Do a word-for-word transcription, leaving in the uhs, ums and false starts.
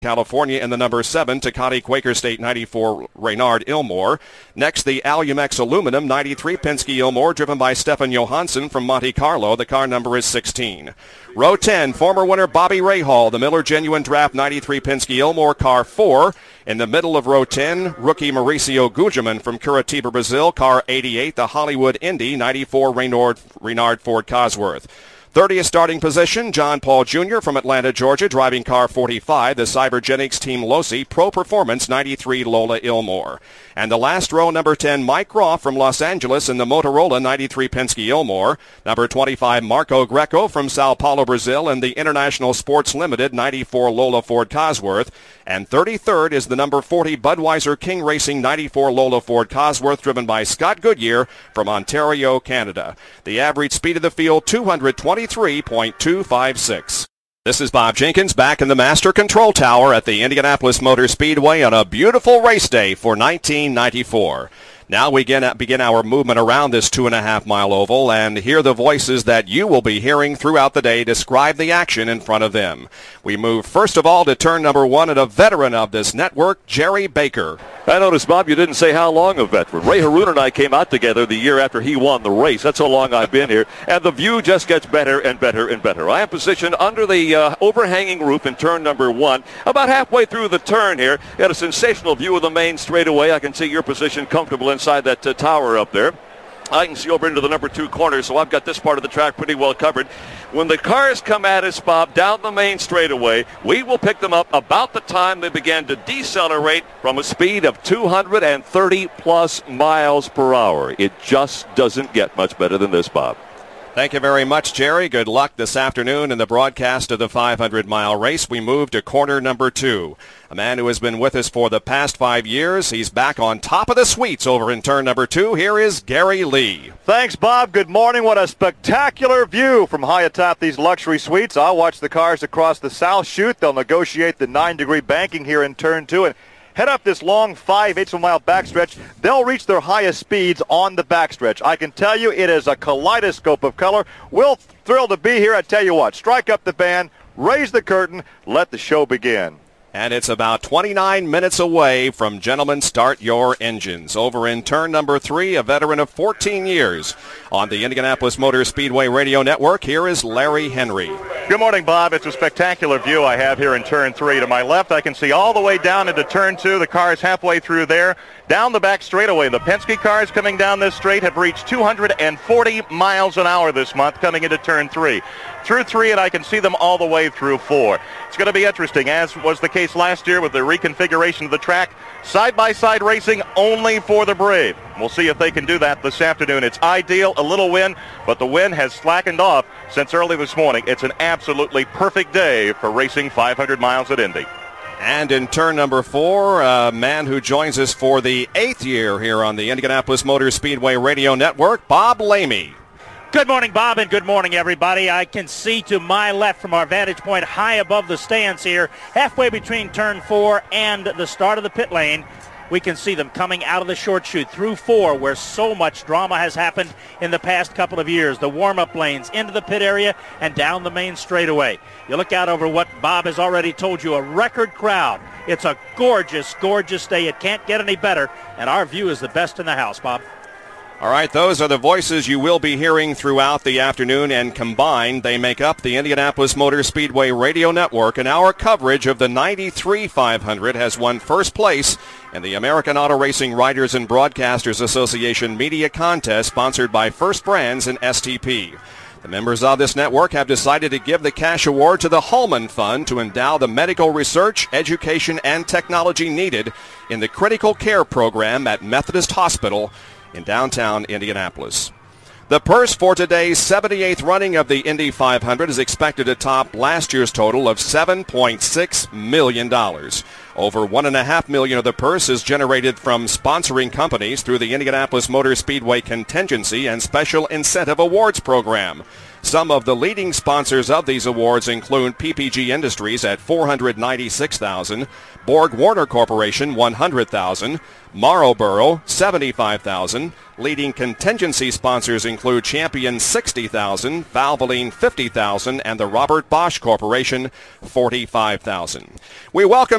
California in the number seven Tecate Quaker State ninety-four Reynard Ilmore. Next, the Alumex Aluminum ninety-three Penske Ilmore, driven by Stefan Johansson from Monte Carlo. The car number is sixteen. Row ten, former winner Bobby Rahal, the Miller Genuine Draft ninety-three Penske Ilmore, car four. In the middle of row ten, rookie Mauricio Gugelmin from Curitiba, Brazil, car eighty-eight, the Hollywood Indy ninety-four Reynard, Reynard Ford Cosworth. thirtieth starting position, John Paul Junior from Atlanta, Georgia, driving car forty-five, the Cybergenics Team Losi Pro Performance ninety-three Lola Ilmore. And the last row, number ten, Mike Roth from Los Angeles in the Motorola ninety-three Penske Ilmore. Number twenty-five, Marco Greco from Sao Paulo, Brazil in the International Sports Limited ninety-four Lola Ford Cosworth. And thirty-third is the number forty Budweiser King Racing ninety-four Lola Ford Cosworth, driven by Scott Goodyear from Ontario, Canada. The average speed of the field, two hundred twenty-three point two five six. This is Bob Jenkins back in the Master Control Tower at the Indianapolis Motor Speedway on a beautiful race day for nineteen ninety-four. Now we begin, begin our movement around this two and a half mile oval and hear the voices that you will be hearing throughout the day describe the action in front of them. We move first of all to turn number one and a veteran of this network, Jerry Baker. I noticed, Bob, you didn't say how long a veteran. Ray Haroon and I came out together the year after he won the race. That's how long I've been here. And the view just gets better and better and better. I am positioned under the uh, overhanging roof in turn number one. About halfway through the turn here, got a sensational view of the main straightaway. I can see your position comfortable inside that uh, tower up there. I can see over into the number two corner, so I've got this part of the track pretty well covered. When the cars come at us, Bob, down the main straightaway, we will pick them up about the time they began to decelerate from a speed of two hundred thirty plus miles per hour. It just doesn't get much better than this, Bob. Thank you very much, Jerry. Good luck this afternoon in the broadcast of the five hundred mile race. We move to corner number two. A man who has been with us for the past five years. He's back on top of the suites over in turn number two. Here is Gary Lee. Thanks, Bob. Good morning. What a spectacular view from high atop these luxury suites. I'll watch the cars across the south chute. They'll negotiate the nine-degree banking here in turn two and head up this long five-eighths of a mile backstretch. They'll reach their highest speeds on the backstretch. I can tell you it is a kaleidoscope of color. We're thrilled to be here. I tell you what, strike up the band, raise the curtain, let the show begin. And it's about twenty-nine minutes away from Gentlemen Start Your Engines. Over in turn number three, a veteran of fourteen years on the Indianapolis Motor Speedway Radio Network, here is Larry Henry. Good morning, Bob. It's a spectacular view I have here in turn three. To my left, I can see all the way down into turn two. The car is halfway through there. Down the back straightaway, the Penske cars coming down this straight have reached two hundred forty miles an hour this month coming into turn three. Through three, and I can see them all the way through four. It's going to be interesting, as was the case last year with the reconfiguration of the track. Side-by-side racing only for the brave. We'll see if they can do that this afternoon. It's ideal, a little wind, but the wind has slackened off since early this morning. It's an absolutely perfect day for racing five hundred miles at Indy. And in turn number four, a man who joins us for the eighth year here on the Indianapolis Motor Speedway Radio Network, Bob Lamey. Good morning, Bob, and good morning, everybody. I can see to my left from our vantage point high above the stands here, halfway between turn four and the start of the pit lane. We can see them coming out of the short chute through four, where so much drama has happened in the past couple of years. The warm-up lanes into the pit area and down the main straightaway. You look out over what Bob has already told you, a record crowd. It's a gorgeous, gorgeous day. It can't get any better, and our view is the best in the house, Bob. All right, those are the voices you will be hearing throughout the afternoon, and combined they make up the Indianapolis Motor Speedway Radio Network, and our coverage of the ninety-three five hundred has won first place in the American Auto Racing Writers and Broadcasters Association Media Contest, sponsored by First Brands and S T P. The members of this network have decided to give the cash award to the Holman Fund to endow the medical research, education, and technology needed in the critical care program at Methodist Hospital in downtown Indianapolis. The purse for today's seventy-eighth running of the Indy five hundred is expected to top last year's total of seven point six million dollars. Over one point five million dollars of the purse is generated from sponsoring companies through the Indianapolis Motor Speedway Contingency and Special Incentive Awards Program. Some of the leading sponsors of these awards include P P G Industries at four hundred ninety-six thousand dollars, Borg Warner Corporation one hundred thousand dollars, Marlboro seventy-five thousand dollars. Leading contingency sponsors include Champion sixty thousand dollars, Valvoline fifty thousand dollars, and the Robert Bosch Corporation forty-five thousand dollars. We welcome